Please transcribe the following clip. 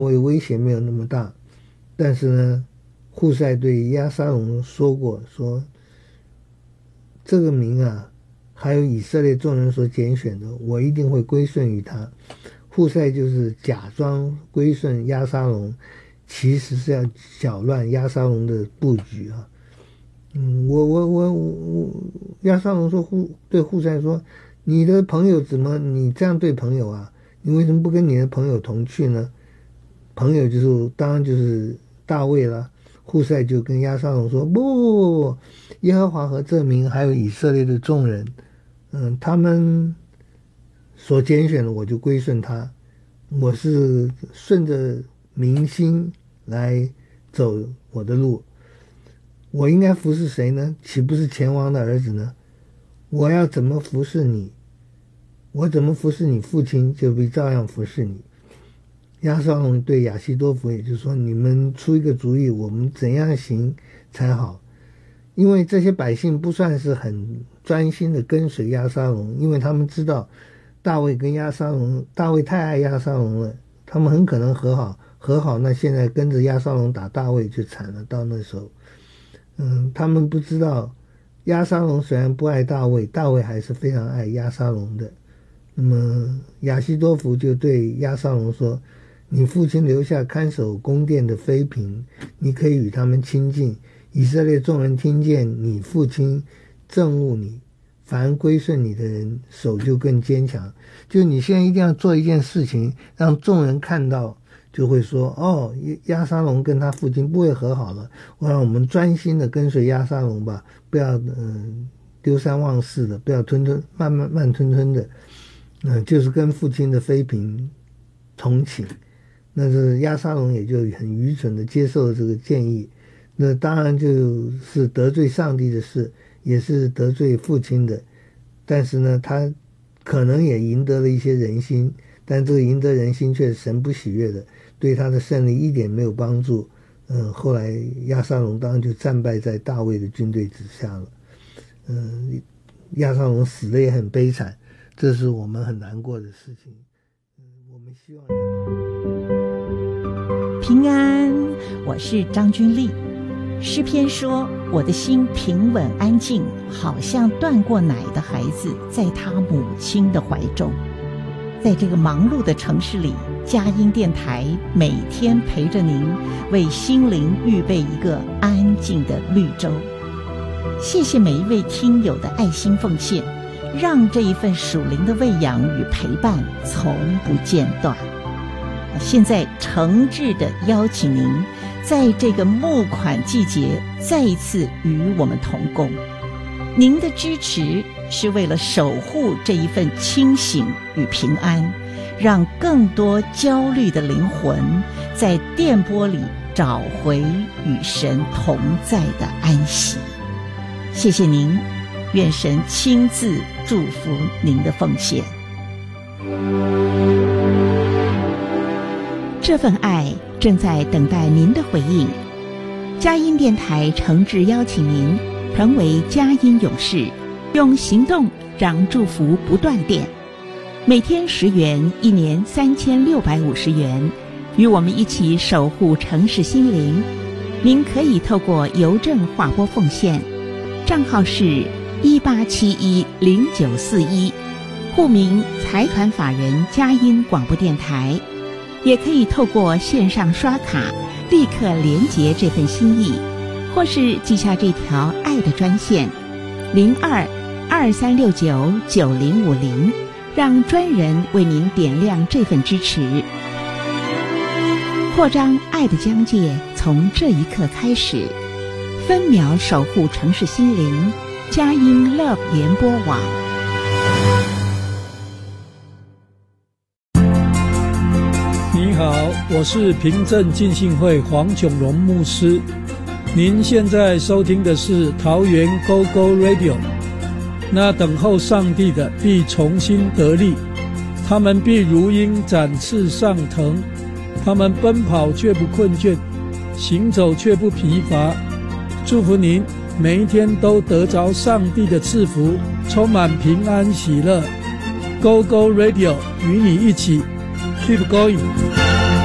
威胁没有那么大，但是呢，户塞对押沙龙说过，说这个民啊，还有以色列众人所拣选的，我一定会归顺于他。户塞就是假装归顺押沙龙，其实是要搅乱押沙龙的布局啊。押沙龙说对户塞说，你的朋友怎么你这样对朋友啊？你为什么不跟你的朋友同去呢？朋友当然就是大卫了。户塞就跟押沙龙说，不，耶和华和这民还有以色列的众人，他们所拣选的我就归顺他，我是顺着民心来走我的路。我应该服侍谁呢？岂不是前王的儿子呢？我要怎么服侍你？我怎么服侍你父亲，就必照样服侍你。押沙龙对亚希多弗也就是说，你们出一个主意，我们怎样行才好？因为这些百姓不算是很专心的跟随押沙龙，因为他们知道大卫太爱押沙龙了，他们很可能和好，那现在跟着押沙龙打大卫就惨了。到那时候，他们不知道押沙龙虽然不爱大卫，大卫还是非常爱押沙龙的。那么亚希多弗就对押沙龙说，你父亲留下看守宫殿的妃嫔，你可以与他们亲近。以色列众人听见你父亲憎恶你，凡归顺你的人手就更坚强。就你现在一定要做一件事情，让众人看到，就会说，押沙龙跟他父亲不会和好了，让我们专心的跟随押沙龙吧，不要丢三忘四的，不要慢吞吞的，就是跟父亲的妃嫔同寝。那是押沙龙也就很愚蠢的接受了这个建议，那当然就是得罪上帝的事，也是得罪父亲的。但是呢，他可能也赢得了一些人心，但这个赢得人心却是神不喜悦的，对他的胜利一点没有帮助。后来押沙龙当然就战败在大卫的军队之下了。押沙龙死的也很悲惨，这是我们很难过的事情。我们希望平安，我是张君丽。诗篇说，我的心平稳安静，好像断过奶的孩子在他母亲的怀中。在这个忙碌的城市里，佳音电台每天陪着您，为心灵预备一个安静的绿洲。谢谢每一位听友的爱心奉献，让这一份属灵的喂养与陪伴从不间断。现在诚挚地邀请您，在这个募款季节再一次与我们同工。您的支持是为了守护这一份清醒与平安，让更多焦虑的灵魂在电波里找回与神同在的安息。谢谢您，愿神亲自祝福您的奉献。这份爱正在等待您的回应。佳音电台诚挚邀请您成为佳音勇士，用行动让祝福不断电。每天10元，一年3650元，与我们一起守护城市心灵。您可以透过邮政划拨奉献，账号是18710941，户名财团法人佳音广播电台。也可以透过线上刷卡立刻连结这份心意，或是记下这条爱的专线0223699050，让专人为您点亮这份支持。扩张爱的疆界，从这一刻开始，分秒守护城市心灵，佳音 Love 联播网。 你好，我是平镇浸信会黄炯荣牧师。您现在收听的是桃园 GoGo Radio。那等候上帝的必重新得力，他们必如鹰展翅上腾，他们奔跑却不困倦，行走却不疲乏。祝福您每一天都得着上帝的赐福，充满平安喜乐。GoGo Radio 与你一起 Keep going。